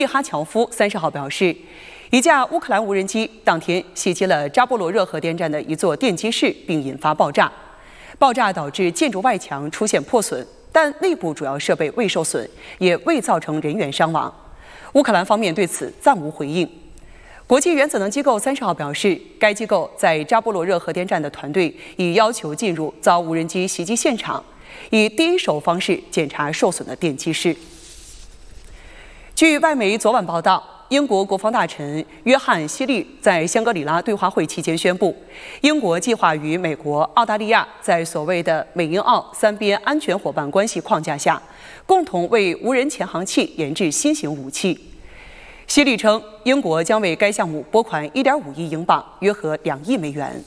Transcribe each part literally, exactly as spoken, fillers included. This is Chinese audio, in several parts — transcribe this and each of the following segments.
利哈乔夫三十号表示，一架乌克兰无人机当天袭击了扎波罗热核电站的一座电机室，并引发爆炸。爆炸导致建筑外墙出现破损，但内部主要设备未受损，也未造成人员伤亡。乌克兰方面对此暂无回应。国际原子能机构三十号表示，该机构在扎波罗热核电站的团队已要求进入遭无人机袭击现场，以第一手方式检查受损的电机室。据外媒昨晚报道，英国国防大臣约翰·希利在香格里拉对话会期间宣布，英国计划与美国、澳大利亚在所谓的美英澳三边安全伙伴关系框架下，共同为无人潜航器研制新型武器。希利称，英国将为该项目拨款 一点五亿英镑，约合两亿美元。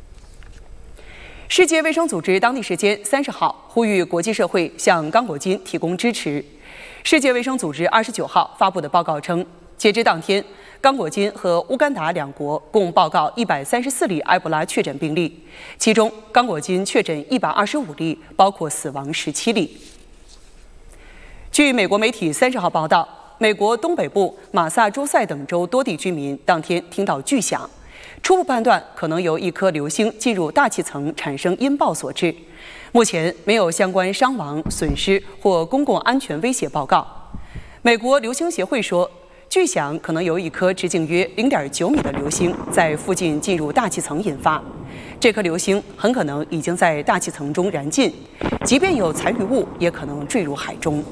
世界卫生组织当地时间三十号呼吁国际社会向刚果金提供支持。世界卫生组织二十九号发布的报告称，截至当天，刚果金和乌干达两国共报告一百三十四例埃博拉确诊病例，其中刚果金确诊一百二十五例，包括死亡十七例。据美国媒体三十号报道，美国东北部马萨诸塞等州多地居民当天听到巨响，初步判断可能由一颗流星进入大气层产生音爆所致。目前没有相关伤亡、损失或公共安全威胁报告。美国流星协会说，巨响可能由一颗直径约 零点九米的流星在附近进入大气层引发。这颗流星很可能已经在大气层中燃尽，即便有残余物，也可能坠入海中。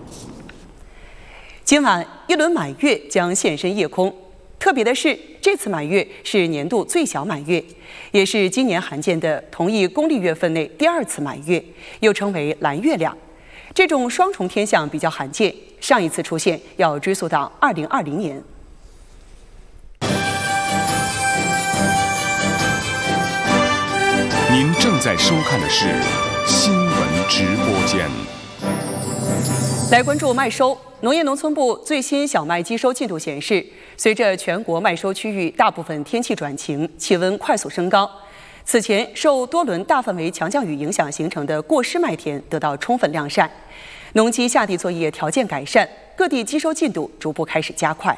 今晚一轮满月将现身夜空。特别的是，这次满月是年度最小满月，也是今年罕见的同一公历月份内第二次满月，又称为蓝月亮。这种双重天象比较罕见，上一次出现要追溯到二零二零年。 您正在收看的是新闻直播间。 来关注麦收。农业农村部最新小麦机收进度显示，随着全国麦收区域大部分天气转晴，气温快速升高。此前受多轮大范围强降雨影响形成的过湿麦田得到充分晾晒，农机下地作业条件改善，各地机收进度逐步开始加快。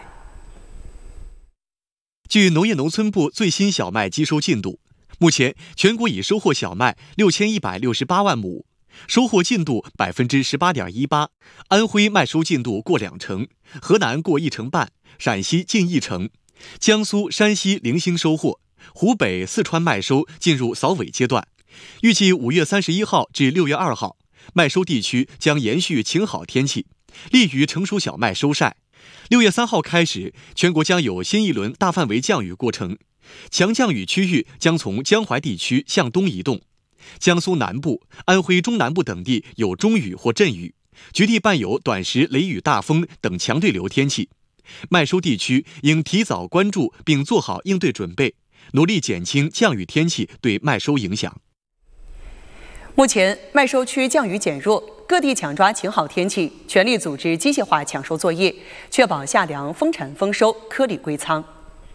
据农业农村部最新小麦机收进度，目前全国已收获小麦六千一百六十八万亩。收获进度百分之十八点一八，安徽麦收进度过两成，河南过一成半，陕西近一成，江苏、山西零星收获，湖北、四川麦收进入扫尾阶段。预计五月三十一号至六月二号，麦收地区将延续晴好天气，利于成熟小麦收晒。六月三号开始，全国将有新一轮大范围降雨过程，强降雨区域将从江淮地区向东移动。江苏南部、安徽中南部等地有中雨或阵雨，局地伴有短时雷雨大风等强对流天气。麦收地区应提早关注并做好应对准备，努力减轻降雨天气对麦收影响。 目前麦收区降雨减弱，各地抢抓晴好天气，全力组织机械化抢收作业，确保夏粮丰产丰收，颗粒归仓。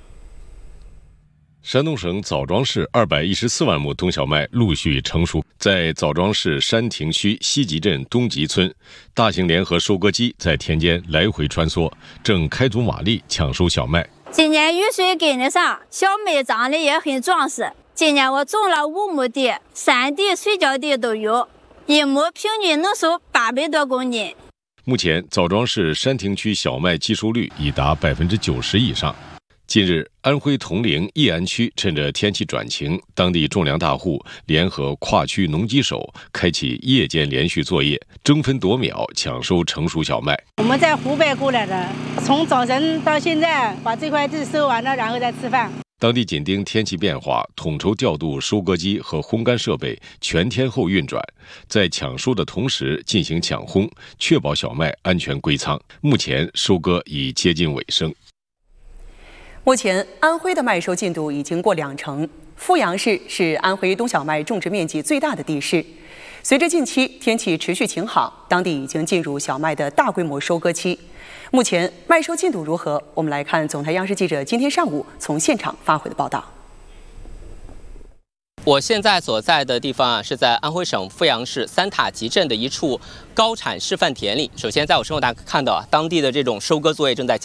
山东省枣庄市二百一十四万亩冬小麦陆续成熟，在枣庄市山亭区西集镇东集村，大型联合收割机在田间来回穿梭，正开足马力抢收小麦。 今年雨水跟得上，小麦长得也很壮实。今年我种了五亩地，山地、水浇地都有，一亩平均能收八百多公斤。 目前，枣庄市山亭区小麦机收率已达百分之九十以上。近日，安徽铜陵义安区趁着天气转晴，当地种粮大户联合跨区农机手，开启夜间连续作业，争分夺秒抢收成熟小麦。 我们在湖北过来的，从早晨到现在把这块地收完了，然后再吃饭。 当地紧盯天气变化，统筹调度收割机和烘干设备，全天候运转，在抢收的同时进行抢烘，确保小麦安全归仓。目前收割已接近尾声。 目前，安徽的麦收进度已经过两成。阜阳市是安徽冬小麦种植面积最大的地市。随着近期天气持续晴好，当地已经进入小麦的大规模收割期。目前麦收进度如何？我们来看总台央视记者今天上午从现场发回的报道。 我现在所在的地方啊，是在安徽省阜阳市三塔集镇的一处高产示范田里。首先，在我身后大家看到啊，当地的这种收割作业正在加